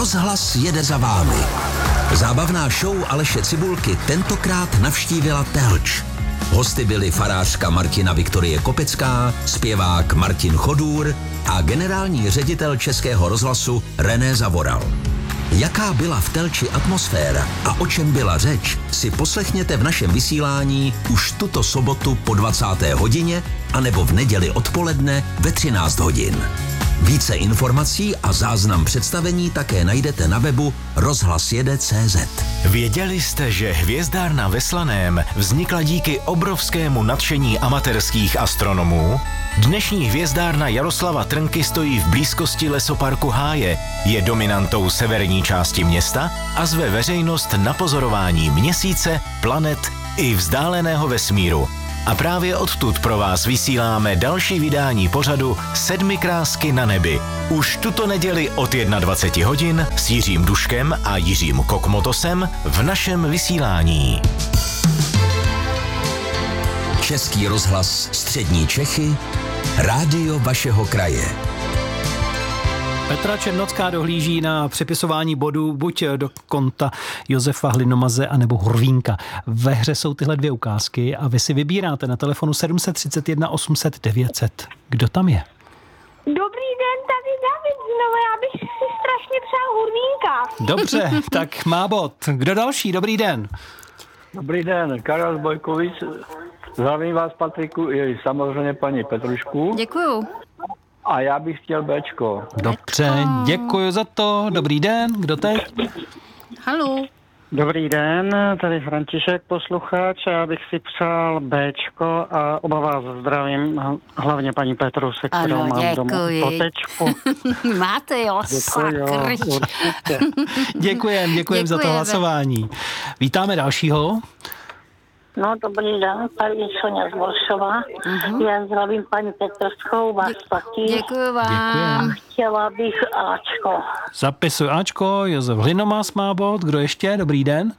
Rozhlas jede za vámi. Zábavná show Aleše Cibulky tentokrát navštívila Telč. Hosty byli farářka Martina Viktorie Kopecká, zpěvák Martin Chodůr a generální ředitel Českého rozhlasu René Zavoral. Jaká byla v Telči atmosféra a o čem byla řeč, si poslechněte v našem vysílání už tuto sobotu po 20. hodině anebo v neděli odpoledne ve 13 hodin. Více informací a záznam představení také najdete na webu rozhlasjede.cz. Věděli jste, že hvězdárna ve Slaném vznikla díky obrovskému nadšení amatérských astronomů? Dnešní hvězdárna Jaroslava Trnky stojí v blízkosti lesoparku Háje, je dominantou severní části města a zve veřejnost na pozorování měsíce, planet i vzdáleného vesmíru. A právě odtud pro vás vysíláme další vydání pořadu 7 krásky na nebi. Už tuto neděli od 21 hodin s Jiřím Duškem a Jiřím Kokmotosem v našem vysílání. Český rozhlas Střední Čechy, rádio vašeho kraje. Petra Černocká dohlíží na přepisování bodů buď do konta Josefa Hlinomaze anebo Hurvínka. Ve hře jsou tyhle dvě ukázky a vy si vybíráte na telefonu 731 800 900. Kdo tam je? Dobrý den, tady David znovu, já bych si strašně přál Hurvínka. Dobře, tak má bod. Kdo další? Dobrý den. Dobrý den, Karel z Bojkovic. Zdravím vás, Patriku, i samozřejmě paní Petrušku. Děkuju. A já bych chtěl Bčko. Dobře, děkuji za to. Dobrý den, kdo teď? Haló. Dobrý den, tady František posluchač, já bych si přál Bčko a oba vás zdravím, hlavně paní Petru, se kterou mám doma fotečku. Máte jo, sakryč. Děkujem za to hlasování. Vítáme dalšího. No, dobrý den, tady je Soňa z Boršova. Já zdravím paní Petrskou, vás taky. Děkuji vám. Chtěla bych Ačko. Zapisuj Ačko, Josef Hlinomaz má bod. Kdo ještě? Dobrý den.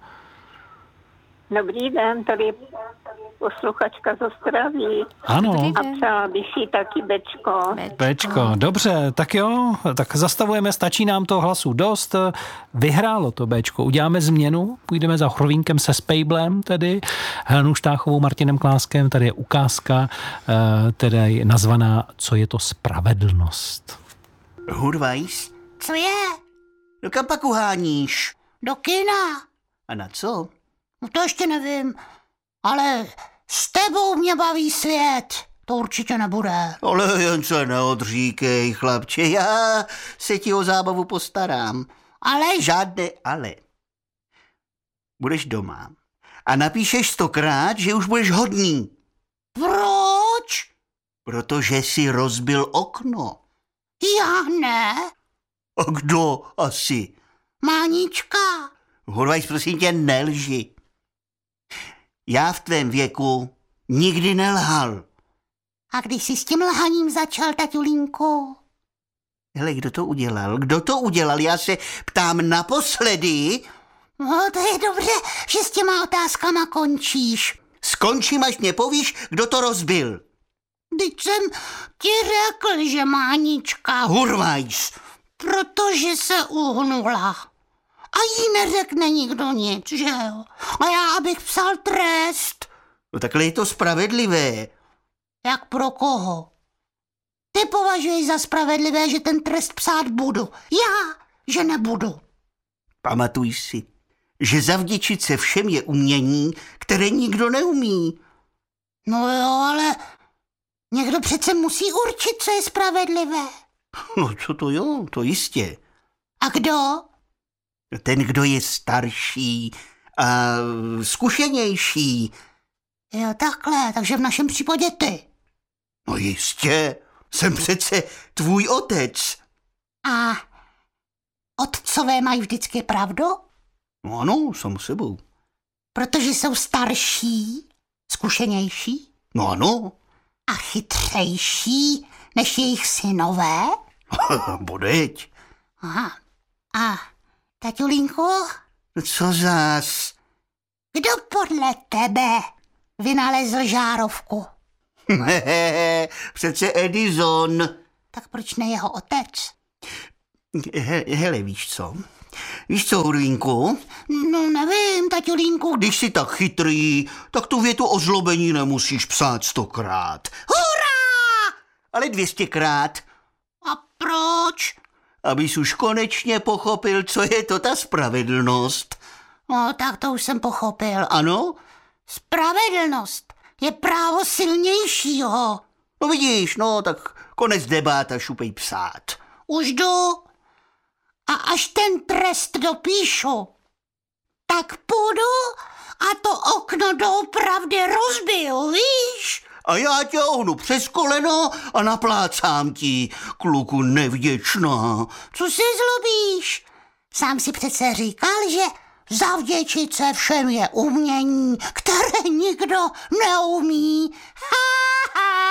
Dobrý den, tady je posluchačka z Ostravy. Ano. A přála bych si taky Bčko. Bčko, dobře, tak jo, tak zastavujeme, stačí nám to hlasů dost. Vyhrálo to Bčko, uděláme změnu, půjdeme za Hurvínkem se Spejblem, tedy Helenou Štáchovou, Martinem Kláskem, tady je ukázka, teda je nazvaná Co je to spravedlnost. Hurvajs? Co je? Do kam pak uháníš? Do kina. A na co? No to ještě nevím, ale s tebou mě baví svět. To určitě nebude. Ale jen se neodříkej, chlapče, já se ti o zábavu postarám. Ale žádné ale. Budeš doma a napíšeš 100krát, že už budeš hodný. Proč? Protože jsi rozbil okno. Já ne. A kdo asi? Mánička. Hurvajs, prosím tě, nelži. Já v tvém věku nikdy nelhal. A když jsi s tím lhaním začal, taťulínku? Hele, kdo to udělal? Kdo to udělal? Já se ptám naposledy. No, to je dobře, že s těma otázkama končíš. Skončím, až mě povíš, kdo to rozbil. Vždyť jsem ti řekl, že Mánička. Hurvajs, protože se uhnula. A jí neřekne nikdo nic, že jo? A já bych psal trest. No takhle je to spravedlivé. Jak pro koho? Ty považuješ za spravedlivé, že ten trest psát budu. Já, že nebudu. Pamatuj si, že zavděčit se všem je umění, které nikdo neumí. No jo, ale někdo přece musí určit, co je spravedlivé. No co to jo, to jistě. A kdo? Ten, kdo je starší a zkušenější. Jo, takhle, takže v našem případě ty. No jistě, jsem přece tvůj otec. A otcové mají vždycky pravdu? No ano, sam sebou. Protože jsou starší, zkušenější? No ano. A chytřejší než jejich synové? Bodeď. Aha. A taťulínku? Co zas? Kdo podle tebe vynalezl žárovku? Přece Edison. Tak proč ne jeho otec? Hele, víš co? Víš co, Hurvínku? No nevím, taťulínku, když jsi tak chytrý, tak tu větu o zlobení nemusíš psát 100krát. Hurá! Ale 200krát. A proč? Abys už konečně pochopil, co je to ta spravedlnost. No, tak to už jsem pochopil. Ano? Spravedlnost je právo silnějšího. No vidíš, no, tak konec debat a šupej psát. Už jdu. A až ten trest dopíšu, tak půjdu a to okno doopravdy rozbiju, víš? A já tě ohnu přes koleno a naplácám ti, kluku nevděčná. Co se zlobíš? Sám si přece říkal, že zavděčit se všem je umění, které nikdo neumí. Ha, ha.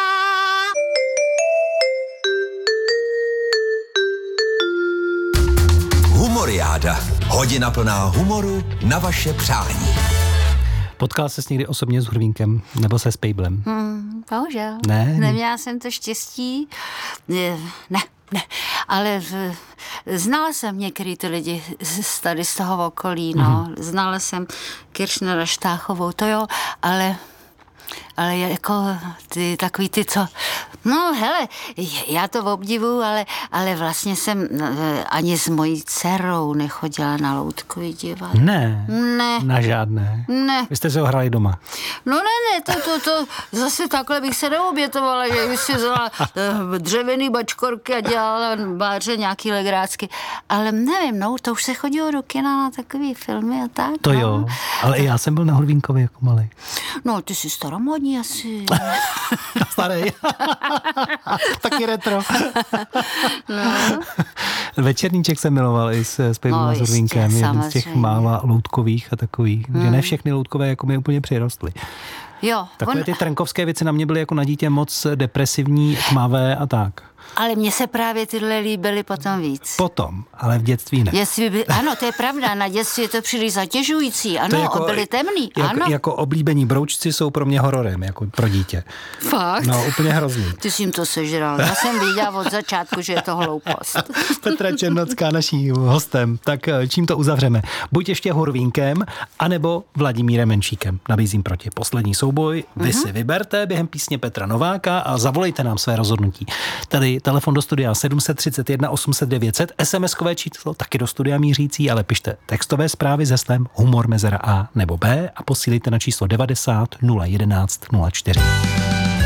Humoriáda. Hodina plná humoru na vaše přání. Potkal ses někdy osobně s Hurvínkem nebo se Spejblem? Bohužel. Ne? Neměla jsem to štěstí. Ne. Ale znala jsem některý ty lidi tady z toho okolí, no. Znala jsem Kiršnera Štáchovou, to jo, ale jako takový ty, co... No hele, já to obdivuju, ale vlastně jsem ani s mojí dcerou nechodila na loutkový divadlo. Ne. Na žádné. Ne. Vy jste se ho hrali doma. No ne, to zase takhle bych se neobětovala, že bych si vzala dřevěný bačkorky a dělala báře nějaký legrácky. Ale nevím, no, to už se chodilo do kina na takový filmy a tak. To jo, ale i já jsem byl na Hurvínkovi jako malej. No, ty jsi staromodní asi. Starý. Taky retro. No. Večerníček jsem miloval i s Pejblem a s Hurvínkem. Jeden z těch mála loutkových a takových. Že ne všechny loutkové jako mi úplně přirostly. Jo. Takové ty trnkovské věci na mě byly jako na dítě moc depresivní, tmavé a tak. Ale mně se právě tyhle líbily potom víc. Potom, ale v dětství ne. Ano, to je pravda, na dětství je to příliš zatěžující, ano, jako, byly temný, ano. Jako oblíbení broučci jsou pro mě hororem, jako pro dítě. Fakt? No, úplně hrozný. Ty jsi jim to sežral, já jsem viděla od začátku, že je to hloupost. Petra Černocká, naším hostem, tak čím to uzavřeme? Buď ještě Hurvínkem, anebo Vladimírem Menšíkem. Nabízím proti poslední souboj, vy si vyberte během písně Petra Nováka a zavolejte nám své rozhodnutí. Tady telefon do studia 731 800 900, SMS-kové číslo taky do studia mířící, ale pište textové zprávy se heslem humor mezera A nebo B a posílejte na číslo 90 011 04.